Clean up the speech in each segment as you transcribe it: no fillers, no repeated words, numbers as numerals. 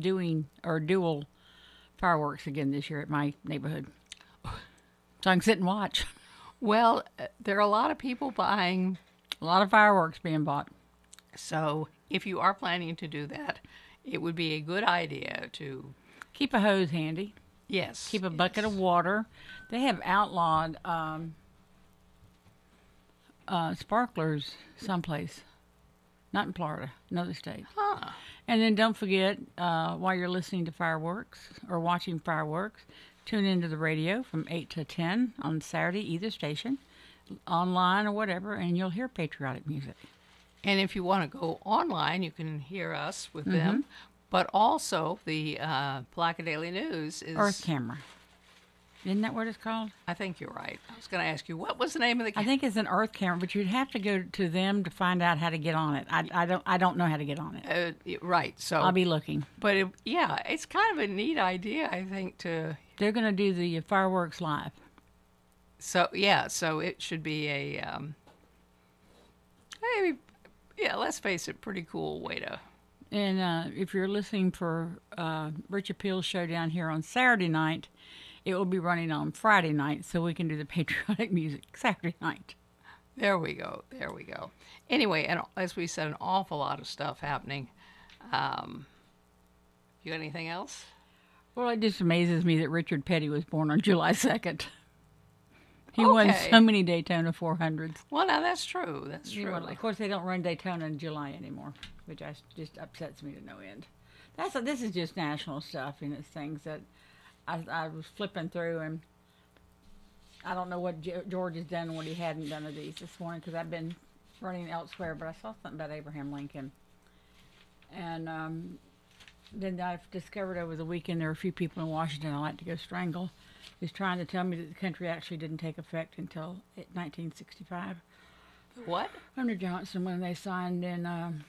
doing or dual fireworks again this year at my neighborhood, so I can sit and watch. Well, there are a lot of people buying, A lot of fireworks being bought. so if you are planning to do that, it would be a good idea to, Keep a hose handy. yes. Keep a bucket yes. of water. They have outlawed sparklers someplace, not in Florida, another state. Huh. And then don't forget, while you're listening to fireworks or watching fireworks, tune into the radio from 8 to 10 on Saturday, either station, online or whatever, and you'll hear patriotic music. And if you want to go online, you can hear us with Mm-hmm. them. But also, the Palaca Daily News is. Earth Camera. Isn't that what it's called? I think you're right. I was going to ask you, what was the name of the I think it's an Earth Camera, but you'd have to go to them to find out how to get on it. I don't know how to get on it. Right. So, I'll be looking. but yeah, it's kind of a neat idea, I think, to. They're going to do the fireworks live. So yeah, so it should be a maybe, yeah. Let's face it, pretty cool way to. And if you're listening for Richard Peel's show down here on Saturday night, it will be running on Friday night, so we can do the patriotic music Saturday night. There we go. There we go. Anyway, and as we said, an awful lot of stuff happening. You got anything else? Well, it just amazes me that Richard Petty was born on July 2nd. He won Okay. so many Daytona 400s. Well, now that's true. That's He true. won- Of course, they don't run Daytona in July anymore, which just upsets me to no end. This is just national stuff, and it's things that I was flipping through, and I don't know what George has done and what he hadn't done of these this morning because I've been running elsewhere, but I saw something about Abraham Lincoln. And then I've discovered over the weekend there are a few people in Washington I like to go strangle who's trying to tell me that the country actually didn't take effect until 1965. What? Under Johnson when they signed in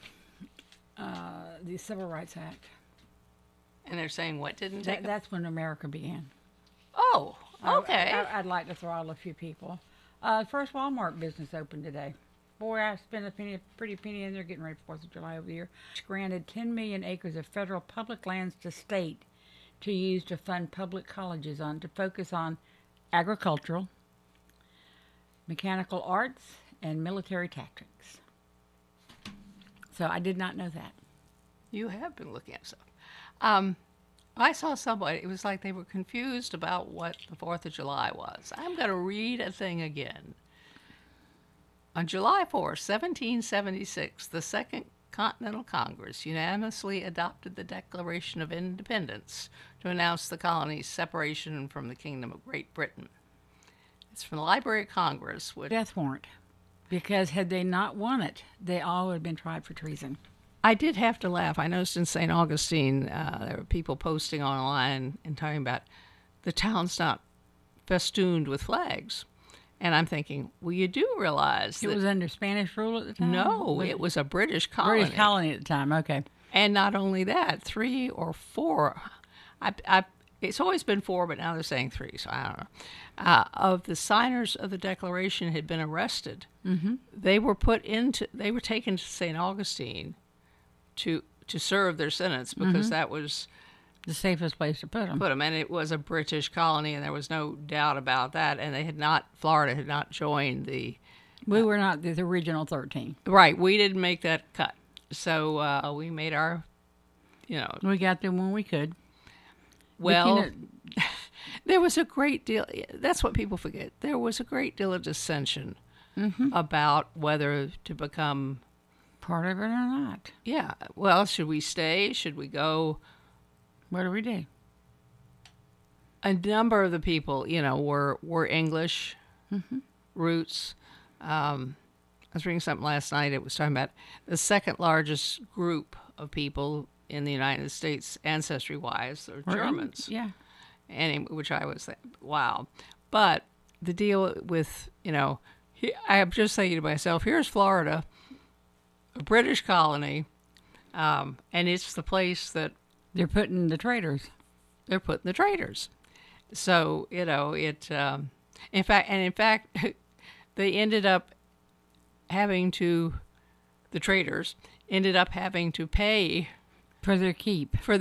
the Civil Rights Act. And they're saying what didn't take? That's when America began. Oh, okay. I'd like to throttle a few people. First Walmart business opened today. Boy, I spent a pretty penny in there getting ready for 4th of July over here. Granted 10 million acres of federal public lands to state to use to fund public colleges to focus on agricultural, mechanical arts, and military tactics. So I did not know that. You have been looking at stuff. I saw somebody, it was like they were confused about what the 4th of July was. I'm going to read a thing again. On July 4, 1776, the Second Continental Congress unanimously adopted the Declaration of Independence to announce the colony's separation from the Kingdom of Great Britain. It's from the Library of Congress, which Death warrant. Because had they not won it, they all would have been tried for treason. I did have to laugh. I noticed in St. Augustine, there were people posting online and talking about the town's not festooned with flags. And I'm thinking, well, you do realize It that was under Spanish rule at the time? no, it was a British colony. British colony at the time, okay. And not only that, 3 or 4, it's always been 4, but now they're saying 3, so I don't know. Of the signers of the Declaration had been arrested. Mm-hmm. They were taken to St. Augustine to serve their sentence because that was The safest place to put them. and it was a British colony, and there was no doubt about that. And Florida had not joined the. We were not the original 13. Right, we didn't make that cut, so we made our, We got them when we could. well. There was a great deal. That's what people forget. There was a great deal of dissension about whether to become. Part of it or not. Yeah. Well, should we stay? Should we go? What do we do? A number of the people, were English roots. I was reading something last night. It was talking about the second largest group of people in the United States, ancestry-wise, are Germans. Yeah. Which I was like, wow. But the deal with, I am just saying to myself, here's Florida, a British colony, and it's the place that They're putting the traitors. they're putting the traders. So, in fact, they ended up the traders ended up having to pay For their keep. for